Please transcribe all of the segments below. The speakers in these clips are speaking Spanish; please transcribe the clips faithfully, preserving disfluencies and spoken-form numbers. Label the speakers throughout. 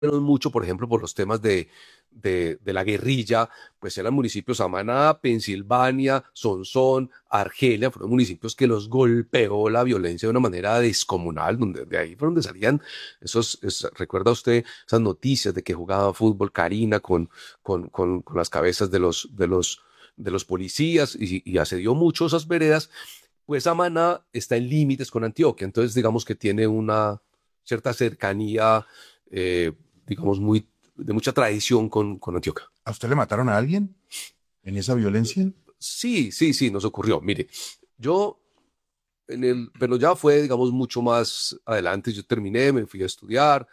Speaker 1: mucho, por ejemplo, por los temas de, de, de la guerrilla, pues eran municipios Samaná, Pensilvania, Sonsón, Argelia, fueron municipios que los golpeó la violencia de una manera descomunal, donde de ahí fue donde salían esos, es, recuerda usted esas noticias de que jugaba fútbol Karina con, con, con, con las cabezas de los, de los, de los policías y, y asedió mucho esas veredas. Pues Samaná está en límites con Antioquia, entonces digamos que tiene una cierta cercanía, eh, digamos, muy, de mucha tradición con, con Antioquia.
Speaker 2: ¿A usted le mataron a alguien en esa violencia?
Speaker 1: Sí, sí, sí, nos ocurrió. Mire, yo, en el, pero ya fue, digamos, mucho más adelante. Yo terminé, me fui a estudiar,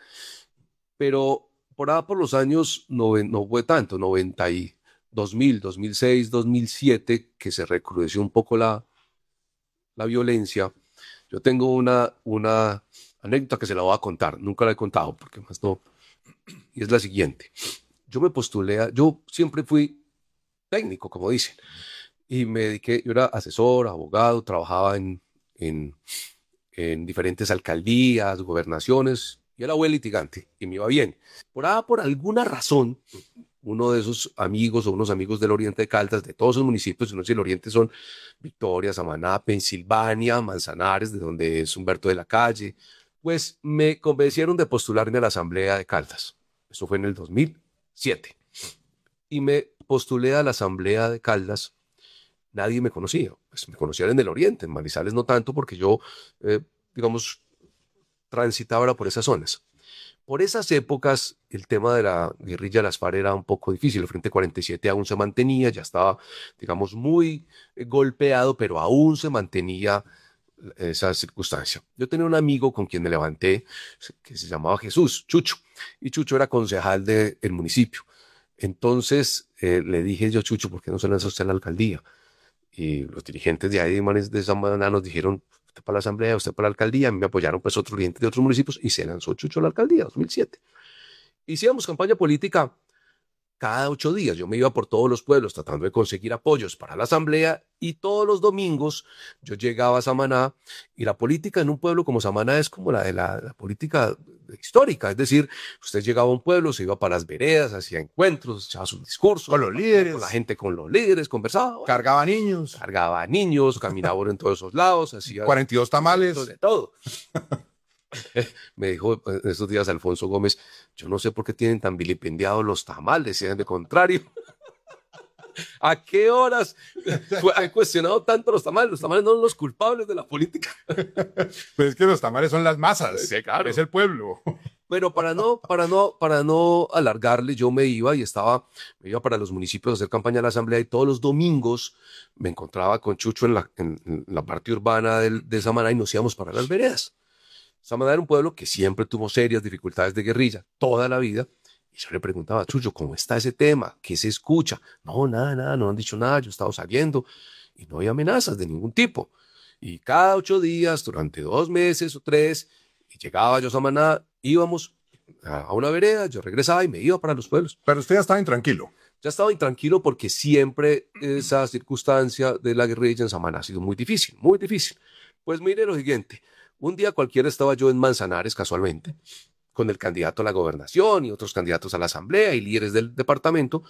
Speaker 1: pero por ahí por los años, no, no fue tanto, noventa y dos mil, dos mil seis, dos mil siete, que se recrudeció un poco la, la violencia. Yo tengo una, una anécdota que se la voy a contar, nunca la he contado, porque más no, y es la siguiente. Yo me postulé, a, yo siempre fui técnico, como dicen, y me dediqué, yo era asesor, abogado, trabajaba en, en, en diferentes alcaldías, gobernaciones, y era buen litigante, y me iba bien. Por, ah, por alguna razón, uno de esos amigos o unos amigos del Oriente de Caldas, de todos esos municipios, no sé si el Oriente son Victoria, Samaná, Pensilvania, Manzanares, de donde es Humberto de la Calle, pues me convencieron de postularme a la Asamblea de Caldas. Eso fue en el dos mil siete. Y me postulé a la Asamblea de Caldas. Nadie me conocía. Pues me conocían en el Oriente, en Manizales no tanto, porque yo, eh, digamos, transitaba por esas zonas. Por esas épocas, el tema de la guerrilla de las FARC era un poco difícil. El Frente cuarenta y siete aún se mantenía, ya estaba, digamos, muy eh, golpeado, pero aún se mantenía esa circunstancia. Yo tenía un amigo con quien me levanté que se llamaba Jesús, Chucho, y Chucho era concejal del municipio. Entonces eh, le dije yo, Chucho, ¿por qué no se lanza usted a la alcaldía? Y los dirigentes de ahí de esa manera nos dijeron, usted para la asamblea, usted para la alcaldía. A mí me apoyaron pues otros dirigentes de otros municipios y se lanzó Chucho a la alcaldía, dos mil siete. Hicimos campaña política cada ocho días. Yo me iba por todos los pueblos tratando de conseguir apoyos para la asamblea y todos los domingos yo llegaba a Samaná y la política en un pueblo como Samaná es como la de la, la política histórica. Es decir, usted llegaba a un pueblo, se iba para las veredas, hacía encuentros, echaba sus discursos.
Speaker 2: Con los líderes.
Speaker 1: Con la gente, con los líderes, conversaba.
Speaker 2: Cargaba niños.
Speaker 1: Cargaba niños, caminaba en todos esos lados. Hacía
Speaker 2: cuarenta y dos tamales.
Speaker 1: De todo. Me dijo estos días Alfonso Gómez, yo no sé por qué tienen tan vilipendiados los tamales, si es de contrario. ¿A qué horas han cuestionado tanto los tamales? Los tamales no son los culpables de la política.
Speaker 2: Pues es que los tamales son las masas,
Speaker 1: sí, claro.
Speaker 2: Es el pueblo.
Speaker 1: Pero para no, para no, para no alargarle, yo me iba y estaba, me iba para los municipios a hacer campaña a la asamblea y todos los domingos me encontraba con Chucho en la, en, en la parte urbana del, de Samaná y nos íbamos para las veredas. Samaná era un pueblo que siempre tuvo serias dificultades de guerrilla, toda la vida. Y yo le preguntaba, Chucho, ¿cómo está ese tema? ¿Qué se escucha? No, nada, nada, no han dicho nada, yo he estado saliendo y no hay amenazas de ningún tipo. Y cada ocho días, durante dos meses o tres, y llegaba yo a Samaná, íbamos a una vereda, yo regresaba y me iba para los pueblos.
Speaker 2: Pero usted ya estaba intranquilo.
Speaker 1: Ya estaba intranquilo porque siempre esa circunstancia de la guerrilla en Samaná ha sido muy difícil, muy difícil. Pues mire lo siguiente. Un día cualquiera estaba yo en Manzanares casualmente, con el candidato a la gobernación y otros candidatos a la asamblea y líderes del departamento,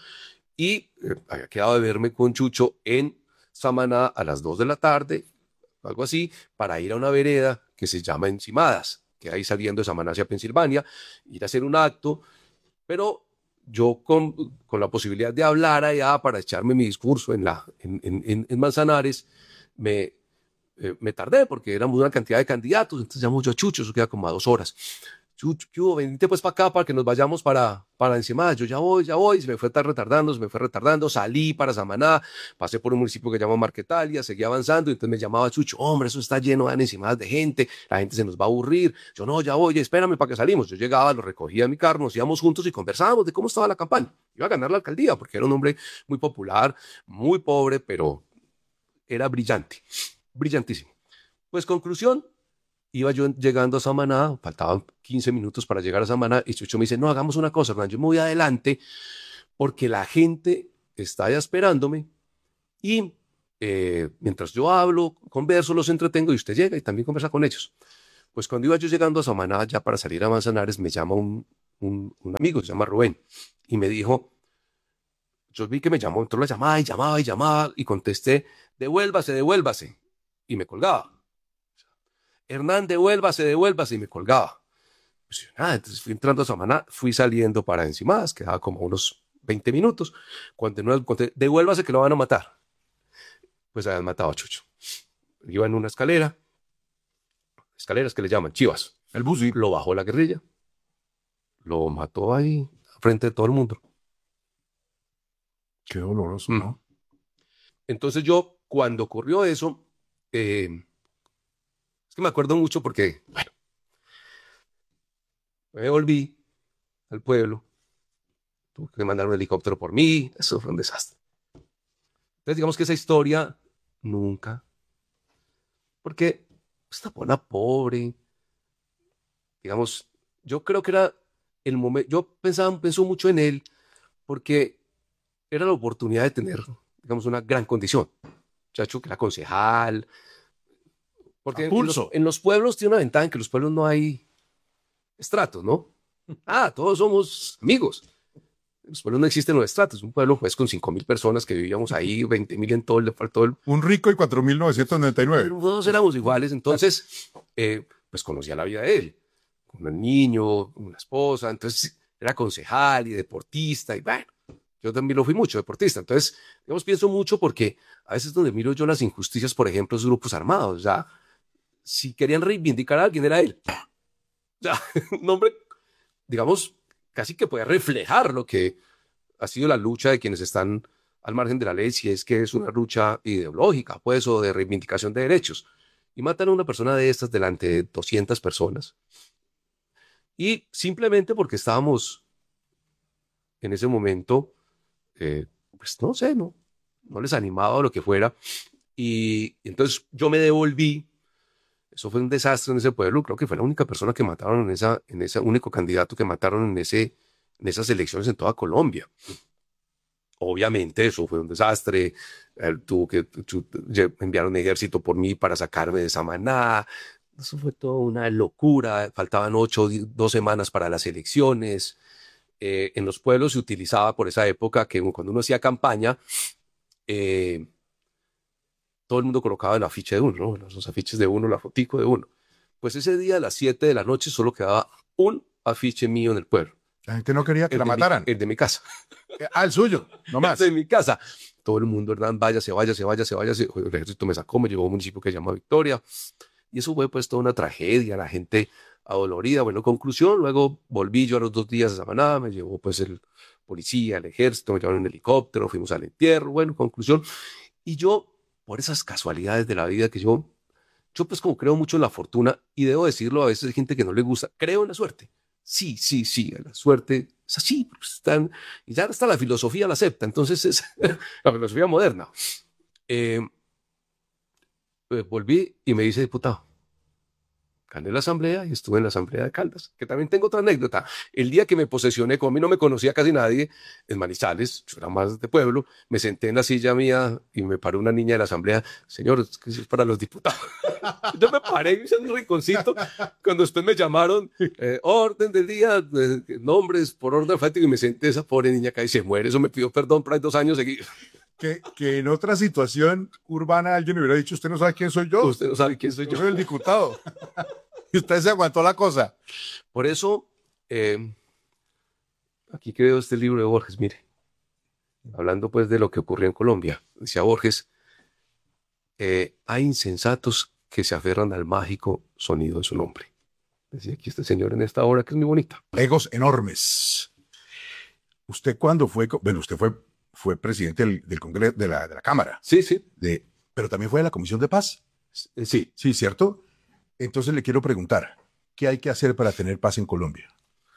Speaker 1: y eh, había quedado de verme con Chucho en Samaná a las dos de la tarde, algo así, para ir a una vereda que se llama Encimadas, que hay saliendo de Samaná hacia Pensilvania, ir a hacer un acto, pero yo con, con la posibilidad de hablar allá para echarme mi discurso en, la, en, en, en Manzanares, me... Eh, me tardé porque éramos una cantidad de candidatos, entonces llamó yo a Chucho, eso queda como a dos horas. Chucho, ¿qué hubo? Venite pues para acá para que nos vayamos para, para Encimada. Yo ya voy, ya voy, se me fue retardando, se me fue retardando, salí para Samaná, pasé por un municipio que se llama Marquetalia, seguí avanzando y entonces me llamaba Chucho, hombre, eso está lleno de Encimadas de gente, la gente se nos va a aburrir. Yo no, ya voy, espérame para que salimos. Yo llegaba, lo recogía en mi carro, nos íbamos juntos y conversábamos de cómo estaba la campaña. Iba a ganar la alcaldía porque era un hombre muy popular, muy pobre, pero era brillante. Brillantísimo. Pues conclusión, iba yo llegando a Samaná, faltaban quince minutos para llegar a Samaná y Chucho me dice, no, hagamos una cosa, Hernán, yo me voy adelante porque la gente está allá esperándome y eh, mientras yo hablo, converso, los entretengo y usted llega y también conversa con ellos. Pues cuando iba yo llegando a Samaná, ya para salir a Manzanares, me llama un, un, un amigo, se llama Rubén, y me dijo, yo vi que me llamó, entró la llamada y llamaba y llamaba, y contesté, devuélvase, devuélvase, y me colgaba. Hernán, devuélvase, devuélvase, y me colgaba. Pues, nada, entonces fui entrando a Samaná, fui saliendo para Encimadas, quedaba como unos veinte minutos, cuando no conté, devuélvase que lo van a matar. Pues habían matado a Chucho. Iba en una escalera, escaleras que le llaman chivas.
Speaker 2: El Busi.
Speaker 1: Lo bajó la guerrilla, lo mató ahí, frente de todo el mundo.
Speaker 2: Qué doloroso,
Speaker 1: Mm.
Speaker 2: ¿no?
Speaker 1: Entonces yo, cuando ocurrió eso, eh, es que me acuerdo mucho porque, bueno, me volví al pueblo, tuve que mandar un helicóptero por mí, eso fue un desastre. Entonces digamos que esa historia nunca, porque esta pona pobre, digamos, yo creo que era el momento, yo pensaba, pensó mucho en él, porque era la oportunidad de tener, digamos, una gran condición. Chacho, que era concejal, porque en los, en los pueblos tiene una ventaja en que en los pueblos no hay estratos, ¿no? Ah, todos somos amigos. En los pueblos no existen los estratos. Un pueblo, pues, con cinco mil personas que vivíamos ahí, veinte mil en todo el... Todo el
Speaker 2: Un rico y cuatro mil novecientos noventa y nueve.
Speaker 1: todos éramos iguales. Entonces, eh, pues, conocía la vida de él. Con un niño, una esposa. Entonces, era concejal y deportista. Y bueno, yo también lo fui mucho, deportista. Entonces, digamos, pienso mucho porque a veces donde miro yo las injusticias, por ejemplo, los grupos armados, o sea, si querían reivindicar a alguien, era él. O sea, un hombre, digamos, casi que puede reflejar lo que ha sido la lucha de quienes están al margen de la ley, si es que es una lucha ideológica, pues, o de reivindicación de derechos. Y matan a una persona de estas delante de doscientas personas. Y simplemente porque estábamos en ese momento, eh, pues no sé, no, no les animaba o lo que fuera. Y, y entonces yo me devolví. Eso fue un desastre en ese pueblo. Creo que fue la única persona que mataron en esa, en ese único candidato que mataron en, ese, en esas elecciones en toda Colombia. Obviamente eso fue un desastre. Él tuvo que tu, enviar un ejército por mí para sacarme de Samaná. Eso fue toda una locura. Faltaban ocho, dos semanas para las elecciones. Eh, en los pueblos se utilizaba por esa época que cuando uno hacía campaña, eh, todo el mundo colocaba el afiche de uno, ¿no? Los afiches de uno, la fotico de uno. Pues ese día a las siete de la noche solo quedaba un afiche mío en el pueblo.
Speaker 2: La gente no quería que
Speaker 1: el
Speaker 2: la mataran.
Speaker 1: Mi, el de mi casa.
Speaker 2: Ah, el suyo, no más.
Speaker 1: El de mi casa. Todo el mundo, Hernán, váyase, váyase, váyase, váyase. El ejército me sacó, me llevó a un municipio que se llama Victoria. Y eso fue pues toda una tragedia, la gente adolorida. Bueno, conclusión, luego volví yo a los dos días a Samaná, me llevó pues el policía, el ejército, me llevaron en helicóptero, fuimos al entierro. Bueno, conclusión. Y yo, por esas casualidades de la vida que yo, yo pues como creo mucho en la fortuna, y debo decirlo, a veces hay gente que no le gusta, creo en la suerte. Sí, sí, sí, la suerte es así, pues están, y ya hasta la filosofía la acepta, entonces es la filosofía moderna. Eh, pues volví y me dice, diputado, gané la asamblea y estuve en la asamblea de Caldas, que también tengo otra anécdota. El día que me posesioné, como a mí no me conocía casi nadie, en Manizales, yo era más de pueblo, me senté en la silla mía y me paró una niña de la asamblea, señor, es que eso es para los diputados. Yo me paré y hice un rinconcito, cuando después me llamaron, eh, orden del día, eh, nombres por orden alfabético, y me senté, esa pobre niña que ahí se muere, eso me pidió perdón por ahí dos años seguidos.
Speaker 2: Que, que en otra situación urbana alguien hubiera dicho, usted no sabe quién soy yo.
Speaker 1: Usted no sabe quién soy yo.
Speaker 2: Yo soy el diputado. Y usted se aguantó la cosa.
Speaker 1: Por eso, eh, aquí que veo este libro de Borges, mire, hablando pues de lo que ocurrió en Colombia, decía Borges, eh, hay insensatos que se aferran al mágico sonido de su nombre. Decía aquí este señor en esta obra que es muy bonita.
Speaker 2: Egos enormes. ¿Usted cuándo fue? Bueno, usted fue... fue presidente del, del Congreso, de la, de la Cámara.
Speaker 1: Sí, sí.
Speaker 2: De, pero también fue de la Comisión de Paz.
Speaker 1: Sí.
Speaker 2: Sí, ¿cierto? Entonces le quiero preguntar, ¿qué hay que hacer para tener paz en Colombia?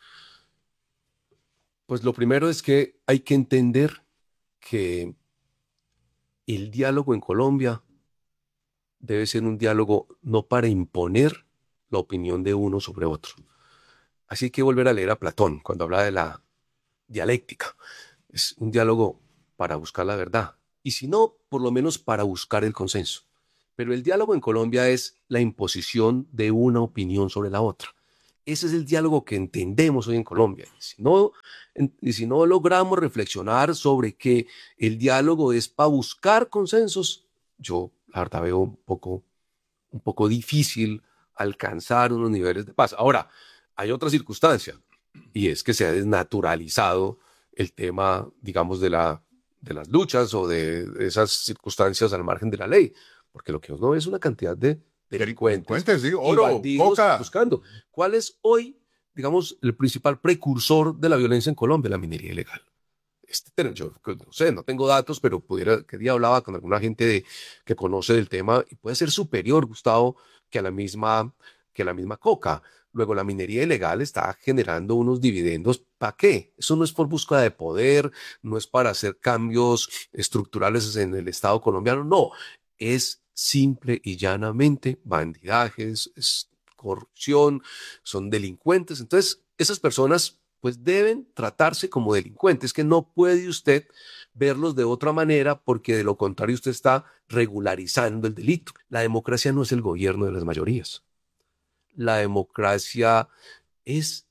Speaker 1: Pues lo primero es que hay que entender que el diálogo en Colombia debe ser un diálogo no para imponer la opinión de uno sobre otro. Así hay que volver a leer a Platón cuando habla de la dialéctica. Es un diálogo para buscar la verdad. Y si no, por lo menos para buscar el consenso. Pero el diálogo en Colombia es la imposición de una opinión sobre la otra. Ese es el diálogo que entendemos hoy en Colombia. Y si no, en, y si no logramos reflexionar sobre que el diálogo es para buscar consensos, yo la verdad veo un poco, un poco difícil alcanzar unos niveles de paz. Ahora, hay otra circunstancia, y es que se ha desnaturalizado el tema, digamos, de, la, de las luchas o de, de esas circunstancias al margen de la ley, porque lo que uno ve es una cantidad de delincuentes,
Speaker 2: Delincuentes, sí,
Speaker 1: y
Speaker 2: oro,
Speaker 1: bandidos
Speaker 2: coca.
Speaker 1: buscando. ¿Cuál es hoy, digamos, el principal precursor de la violencia en Colombia? La minería ilegal. Este, yo no sé, no tengo datos, pero pudiera, que día hablaba con alguna gente de, que conoce del tema y puede ser superior, Gustavo, que a la misma, que a la misma coca. Luego, la minería ilegal está generando unos dividendos. ¿Para qué? Eso no es por búsqueda de poder, no es para hacer cambios estructurales en el Estado colombiano, no. Es simple y llanamente bandidajes, es corrupción, son delincuentes. Entonces, esas personas pues deben tratarse como delincuentes, que no puede usted verlos de otra manera porque de lo contrario usted está regularizando el delito. La democracia no es el gobierno de las mayorías. La democracia es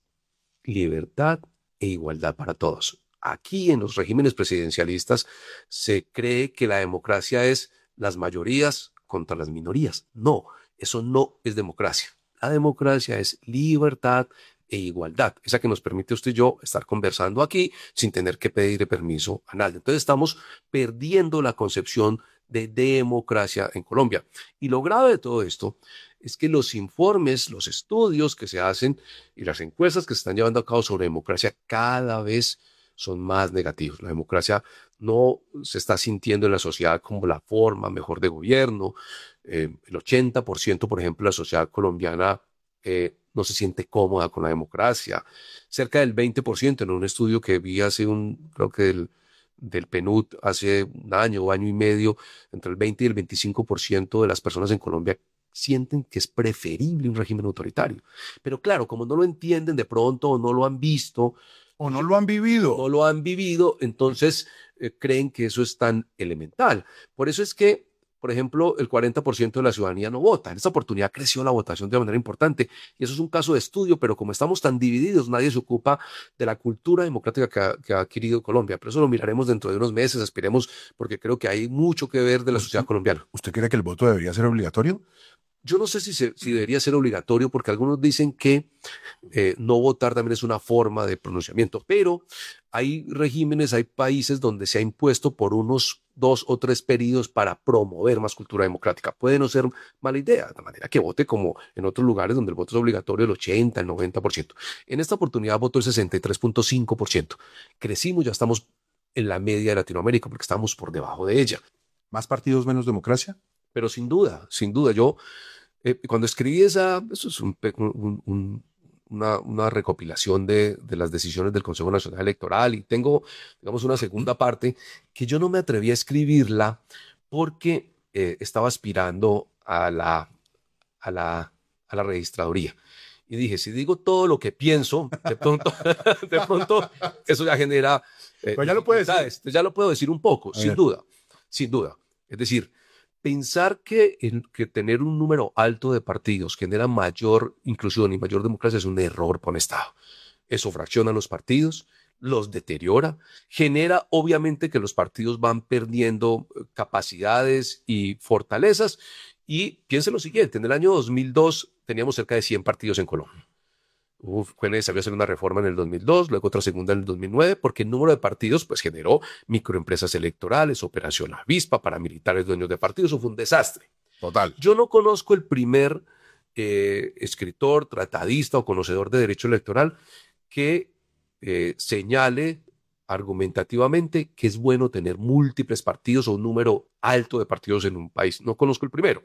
Speaker 1: libertad e igualdad para todos. Aquí en los regímenes presidencialistas se cree que la democracia es las mayorías contra las minorías. No, eso no es democracia. La democracia es libertad e igualdad, esa que nos permite usted y yo estar conversando aquí sin tener que pedirle permiso a nadie. Entonces estamos perdiendo la concepción de democracia en Colombia. Y lo grave de todo esto es que los informes, los estudios que se hacen y las encuestas que se están llevando a cabo sobre democracia cada vez son más negativos. La democracia no se está sintiendo en la sociedad como la forma mejor de gobierno. Eh, el ochenta por ciento, por ejemplo, de la sociedad colombiana eh, no se siente cómoda con la democracia. Cerca del veinte por ciento en un estudio que vi hace un, creo que del, del P N U D hace un año o año y medio, entre el veinte y el veinticinco por ciento de las personas en Colombia sienten que es preferible un régimen autoritario. Pero claro, como no lo entienden de pronto o no lo han visto,
Speaker 2: O no lo han vivido.
Speaker 1: no lo han vivido, entonces eh, creen que eso es tan elemental. Por eso es que, por ejemplo, el cuarenta por ciento de la ciudadanía no vota. En esta oportunidad creció la votación de manera importante y eso es un caso de estudio, pero como estamos tan divididos, nadie se ocupa de la cultura democrática que ha, que ha adquirido Colombia. Pero eso lo miraremos dentro de unos meses, esperemos, porque creo que hay mucho que ver de la sociedad colombiana.
Speaker 2: ¿Usted cree que el voto debería ser obligatorio?
Speaker 1: Yo no sé si, se, si debería ser obligatorio, porque algunos dicen que eh, no votar también es una forma de pronunciamiento, pero hay regímenes, hay países donde se ha impuesto por unos dos o tres periodos para promover más cultura democrática. Puede no ser mala idea, de manera que vote como en otros lugares donde el voto es obligatorio el ochenta, el noventa por ciento. En esta oportunidad votó el sesenta y tres punto cinco por ciento. Crecimos, ya estamos en la media de Latinoamérica porque estamos por debajo de ella.
Speaker 2: ¿Más partidos, menos democracia?
Speaker 1: Pero sin duda, sin duda, yo eh, cuando escribí esa, eso es un, un, un, una, una, recopilación de, de las decisiones del Consejo Nacional Electoral y tengo, digamos, una segunda parte que yo no me atreví a escribirla porque eh, estaba aspirando a la, a, la, a la registraduría. Y dije, si digo todo lo que pienso, de pronto, de pronto eso ya genera...
Speaker 2: Eh, pues ya lo puedes decir.
Speaker 1: Ya lo puedo decir un poco, sin duda, sin duda. Es decir, pensar que, el, que tener un número alto de partidos genera mayor inclusión y mayor democracia es un error para un Estado. Eso fracciona los partidos, los deteriora, genera obviamente que los partidos van perdiendo capacidades y fortalezas. Y piensen lo siguiente, en el año dos mil dos teníamos cerca de cien partidos en Colombia. Uf, fue necesario hacer una reforma en el dos mil dos, luego otra segunda en el dos mil nueve, porque el número de partidos pues, generó microempresas electorales, operación avispa, paramilitares dueños de partidos, eso fue un desastre.
Speaker 2: Total.
Speaker 1: Yo no conozco el primer eh, escritor, tratadista o conocedor de derecho electoral que eh, señale argumentativamente que es bueno tener múltiples partidos o un número alto de partidos en un país. No conozco el primero.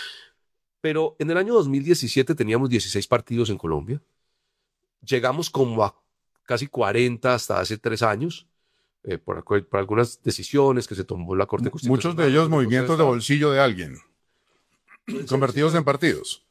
Speaker 1: Pero en el año dos mil diecisiete teníamos dieciséis partidos en Colombia. Llegamos como a casi cuarenta hasta hace tres años, eh, por, por algunas decisiones que se tomó la Corte Constitucional.
Speaker 2: Muchos de ellos movimientos de bolsillo de alguien, convertidos en partidos.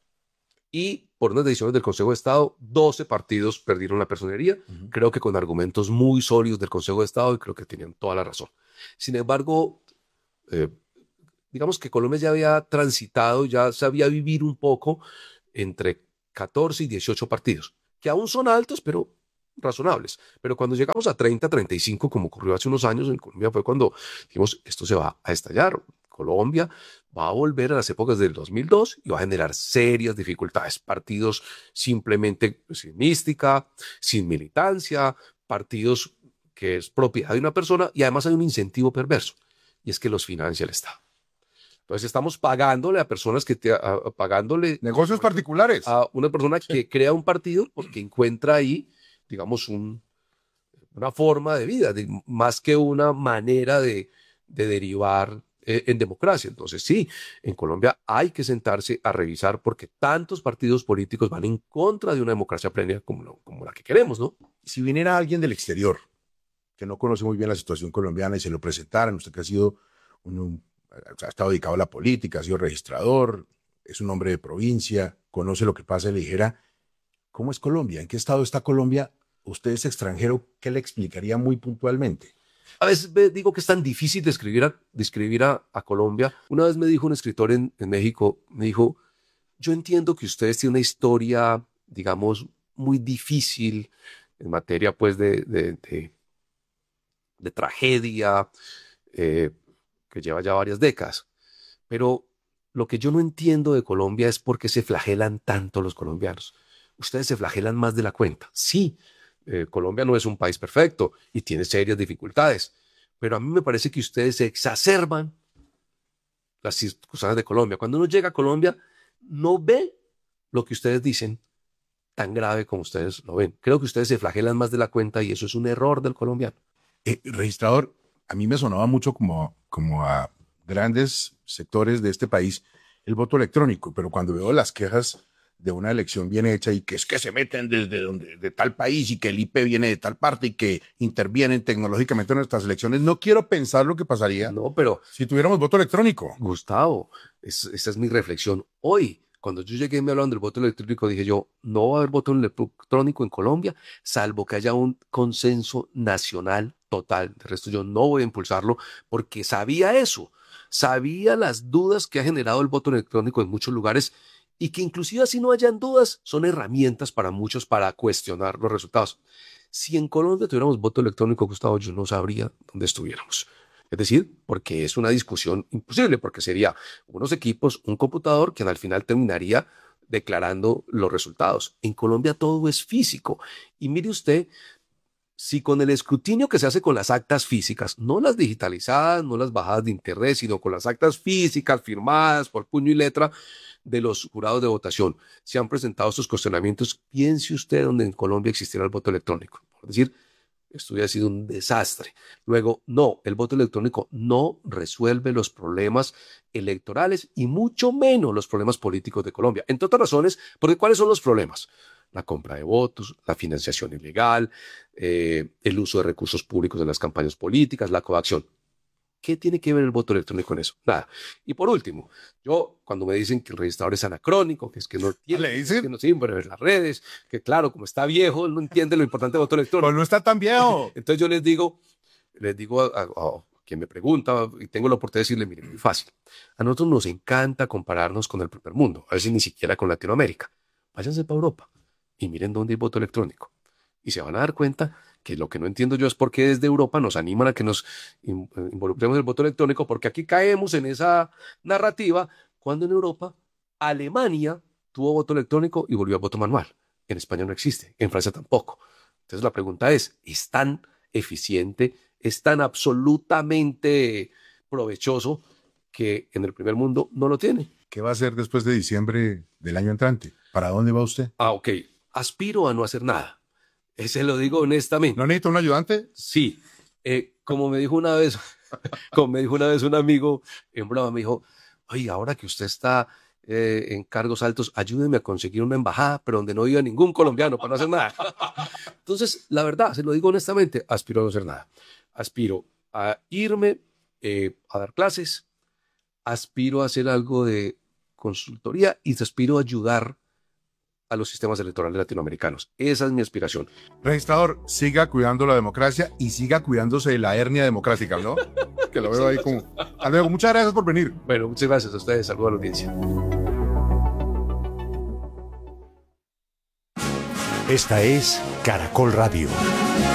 Speaker 1: Y por unas decisiones del Consejo de Estado, doce partidos perdieron la personería, uh-huh. creo que con argumentos muy sólidos del Consejo de Estado y creo que tenían toda la razón. Sin embargo, eh, digamos que Colombia ya había transitado, ya sabía vivir un poco entre catorce y dieciocho partidos. que aún son altos, pero razonables. Pero cuando llegamos a treinta, treinta y cinco, como ocurrió hace unos años en Colombia, fue cuando dijimos, esto se va a estallar. Colombia va a volver a las épocas del dos mil dos y va a generar serias dificultades. Partidos simplemente sin mística, sin militancia, partidos que es propiedad de una persona, y además hay un incentivo perverso, y es que los financia el Estado. Entonces estamos pagándole a personas que te, a, a, pagándole
Speaker 2: negocios particulares
Speaker 1: a una persona
Speaker 2: sí.
Speaker 1: que crea un partido porque encuentra ahí, digamos, un, una forma de vida, de, más que una manera de, de derivar eh, en democracia. Entonces sí, en Colombia hay que sentarse a revisar porque tantos partidos políticos van en contra de una democracia plena como, lo, como la que queremos, ¿no?
Speaker 2: Si viniera alguien del exterior que no conoce muy bien la situación colombiana y se lo presentaran, usted que ha sido un, un ha estado dedicado a la política, ha sido registrador, es un hombre de provincia, conoce lo que pasa y le dijera, ¿cómo es Colombia? ¿En qué estado está Colombia? Usted es extranjero, ¿qué le explicaría muy puntualmente?
Speaker 1: A veces digo que es tan difícil describir a, describir a, a Colombia. Una vez me dijo un escritor en, en México, me dijo, yo entiendo que ustedes tienen una historia, digamos, muy difícil en materia, pues, de, de, de, de tragedia, eh, que lleva ya varias décadas. Pero lo que yo no entiendo de Colombia es por qué se flagelan tanto los colombianos. Ustedes se flagelan más de la cuenta. Sí, eh, Colombia no es un país perfecto y tiene serias dificultades, pero a mí me parece que ustedes se exacerban las circunstancias de Colombia. Cuando uno llega a Colombia, no ve lo que ustedes dicen tan grave como ustedes lo ven. Creo que ustedes se flagelan más de la cuenta y eso es un error del colombiano.
Speaker 2: Eh, registrador, a mí me sonaba mucho como, como a grandes sectores de este país el voto electrónico, pero cuando veo las quejas de una elección bien hecha y que es que se meten desde donde, de tal país y que el I P viene de tal parte y que intervienen tecnológicamente en nuestras elecciones, no quiero pensar lo que pasaría
Speaker 1: no, pero,
Speaker 2: si tuviéramos voto electrónico.
Speaker 1: Gustavo, es, esa es mi reflexión. Hoy, cuando yo llegué y me hablaron del voto electrónico, dije yo, no va a haber voto electrónico en Colombia, salvo que haya un consenso nacional total. De resto, yo no voy a impulsarlo porque sabía eso. Sabía las dudas que ha generado el voto electrónico en muchos lugares y que inclusive así no hayan dudas, son herramientas para muchos para cuestionar los resultados. Si en Colombia tuviéramos voto electrónico, Gustavo, yo no sabría dónde estuviéramos. Es decir, porque es una discusión imposible, porque sería unos equipos, un computador que al final terminaría declarando los resultados. En Colombia todo es físico. Y mire usted, si con el escrutinio que se hace con las actas físicas, no las digitalizadas, no las bajadas de internet, sino con las actas físicas firmadas por puño y letra de los jurados de votación, se han presentado estos cuestionamientos, piense usted donde en Colombia existiera el voto electrónico. Por decir, esto hubiera sido un desastre. Luego, no, el voto electrónico no resuelve los problemas electorales y mucho menos los problemas políticos de Colombia. Entre otras razones, porque ¿cuáles son los problemas? La compra de votos, la financiación ilegal, eh, el uso de recursos públicos en las campañas políticas, la coacción. ¿Qué tiene que ver el voto electrónico en eso? Nada. Y por último, yo cuando me dicen que el registrador es anacrónico, que es que no tiene,
Speaker 2: ¿Le dicen?
Speaker 1: que no sirve en las redes, que claro, como está viejo, no entiende lo importante del voto electrónico.
Speaker 2: Pues no está tan viejo.
Speaker 1: Entonces yo les digo, les digo a, a, a quien me pregunta, y tengo la oportunidad de decirle, mire, muy fácil. A nosotros nos encanta compararnos con el primer mundo, a veces ni siquiera con Latinoamérica. Váyanse para Europa y miren dónde hay voto electrónico. Y se van a dar cuenta que lo que no entiendo yo es por qué desde Europa nos animan a que nos involucremos en el voto electrónico, porque aquí caemos en esa narrativa, cuando en Europa Alemania tuvo voto electrónico y volvió a voto manual. En España no existe, en Francia tampoco. Entonces la pregunta es, ¿es tan eficiente, es tan absolutamente provechoso que en el primer mundo no lo tiene?
Speaker 2: ¿Qué va a hacer después de diciembre del año entrante? ¿Para dónde va usted?
Speaker 1: Ah, ok. Aspiro a no hacer nada. Ese lo digo honestamente.
Speaker 2: ¿No necesita un ayudante?
Speaker 1: Sí. Eh, como me dijo una vez, como me dijo una vez un amigo en broma, me dijo, oye, ahora que usted está eh, en cargos altos, ayúdeme a conseguir una embajada, pero donde no viva ningún colombiano para no hacer nada. Entonces, la verdad, se lo digo honestamente, aspiro a no hacer nada. Aspiro a irme eh, a dar clases, aspiro a hacer algo de consultoría y aspiro a ayudar a los sistemas electorales latinoamericanos. Esa es mi aspiración.
Speaker 2: Registrador, siga cuidando la democracia y siga cuidándose de la hernia democrática, ¿no? Que lo veo ahí como... Hasta luego. Muchas gracias por venir.
Speaker 1: Bueno, muchas gracias a ustedes. Saludos a la audiencia.
Speaker 3: Esta es Caracol Radio.